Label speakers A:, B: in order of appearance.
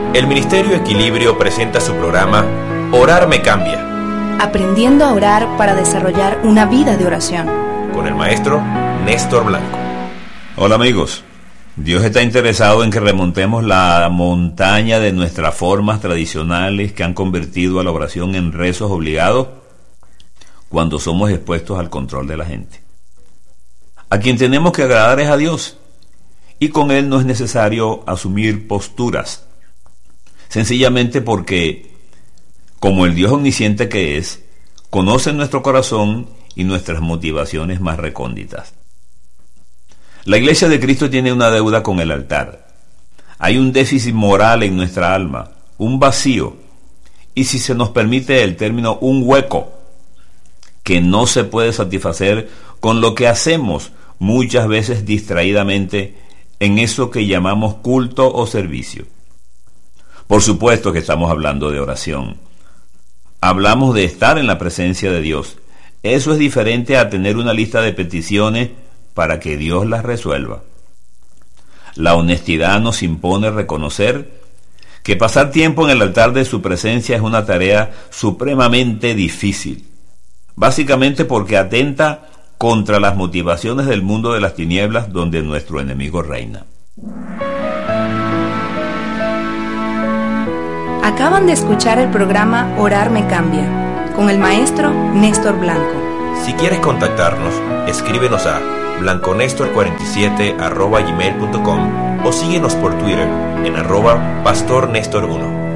A: El Ministerio Equilibrio presenta su programa Orar me cambia.
B: Aprendiendo a orar para desarrollar una vida de oración.
A: Con el maestro Néstor Blanco.
C: Hola amigos, Dios está interesado en que remontemos la montaña de nuestras formas tradicionales que han convertido a la oración en rezos obligados cuando somos expuestos al control de la gente. A quien tenemos que agradar es a Dios, y con Él no es necesario asumir posturas, sencillamente porque, como el Dios omnisciente que es, conoce nuestro corazón y nuestras motivaciones más recónditas. La Iglesia de Cristo tiene una deuda con el altar. Hay un déficit moral en nuestra alma, un vacío, y si se nos permite el término, un hueco, que no se puede satisfacer con lo que hacemos muchas veces distraídamente en eso que llamamos culto o servicio. Por supuesto que estamos hablando de oración. Hablamos de estar en la presencia de Dios. Eso es diferente a tener una lista de peticiones para que Dios las resuelva. La honestidad nos impone reconocer que pasar tiempo en el altar de su presencia es una tarea supremamente difícil, básicamente porque atenta contra las motivaciones del mundo de las tinieblas donde nuestro enemigo reina.
B: Acaban de escuchar el programa Orar me cambia, con el maestro Néstor Blanco.
A: Si quieres contactarnos, escríbenos a blanconestor47@gmail.com o síguenos por Twitter en @pastornestor1.